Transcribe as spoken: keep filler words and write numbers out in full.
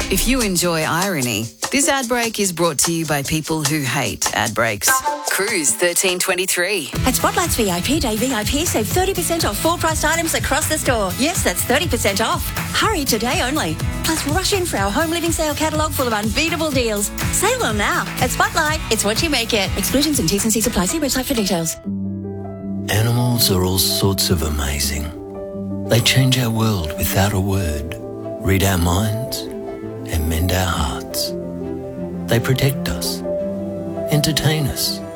If you enjoy irony, this ad break is brought to you by people who hate ad breaks. Cruise thirteen twenty-three. At Spotlight's V I P Day V I P, save thirty percent off full-priced items across the store. Yes, that's thirty percent off. Hurry today only. Plus, rush in for our home living sale catalogue full of unbeatable deals. Save them now. At Spotlight, it's what you make it. Exclusions and T's and C's apply. See website for details. Animals are all sorts of amazing. They change our world without a word, read our minds, and mend our hearts. They protect us, entertain us,